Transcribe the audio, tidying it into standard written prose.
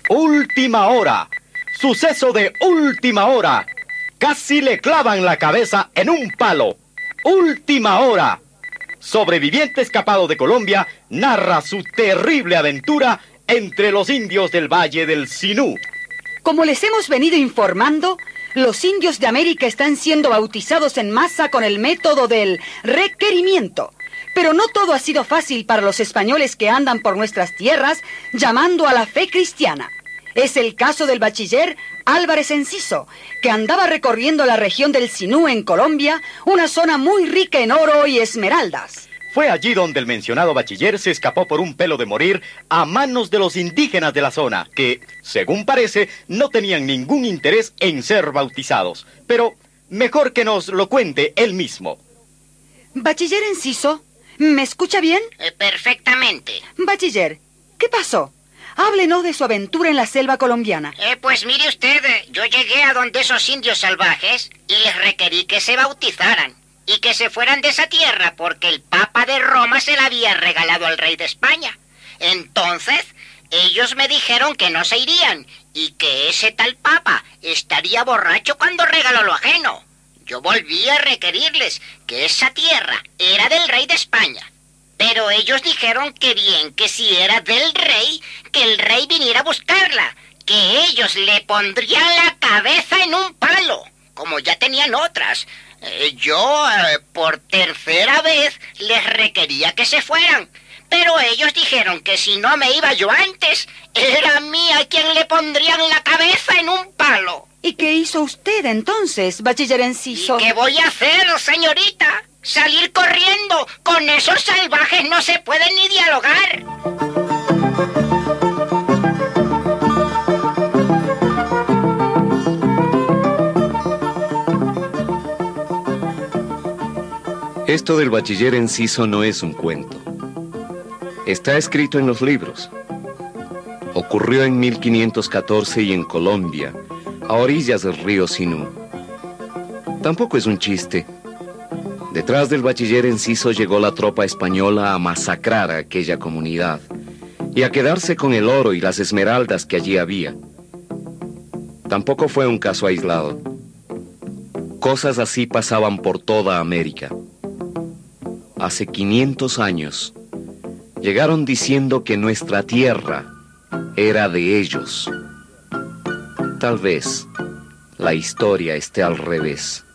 Última hora. Suceso de última hora. Casi le clavan la cabeza en un palo. Última hora. Sobreviviente escapado de Colombia narra su terrible aventura entre los indios del Valle del Sinú. Como les hemos venido informando, los indios de América están siendo bautizados en masa con el método del requerimiento. Pero no todo ha sido fácil para los españoles que andan por nuestras tierras llamando a la fe cristiana. Es el caso del bachiller Álvarez Enciso, que andaba recorriendo la región del Sinú en Colombia, una zona muy rica en oro y esmeraldas. Fue allí donde el mencionado bachiller se escapó por un pelo de morir a manos de los indígenas de la zona, que, según parece, no tenían ningún interés en ser bautizados. Pero mejor que nos lo cuente él mismo. Bachiller Enciso, ¿me escucha bien? Perfectamente. Bachiller, ¿qué pasó? Háblenos de su aventura en la selva colombiana. Pues mire usted, yo llegué a donde esos indios salvajes y les requerí que se bautizaran y que se fueran de esa tierra porque el Papa de Roma se la había regalado al rey de España. Entonces, ellos me dijeron que no se irían y que ese tal Papa estaría borracho cuando regaló lo ajeno. Yo volví a requerirles que esa tierra era del rey de España. Pero ellos dijeron que bien, que si era del rey, que el rey viniera a buscarla, que ellos le pondrían la cabeza en un palo, como ya tenían otras. Yo, por tercera vez, les requería que se fueran, pero ellos dijeron que si no me iba yo antes, era a mí a quien le pondrían la cabeza en un palo. ¿Y qué hizo usted entonces, bachiller Enciso? ¿Y qué voy a hacer, señorita? Salir corriendo. Con esos salvajes no se puede ni dialogar. Esto del bachiller Enciso no es un cuento. Está escrito en los libros. Ocurrió en 1514 y en Colombia, a orillas del río Sinú. Tampoco es un chiste. Detrás del bachiller Enciso llegó la tropa española a masacrar a aquella comunidad y a quedarse con el oro y las esmeraldas que allí había. Tampoco fue un caso aislado. Cosas así pasaban por toda América. Hace 500 años, llegaron diciendo que nuestra tierra era de ellos. Tal vez la historia esté al revés.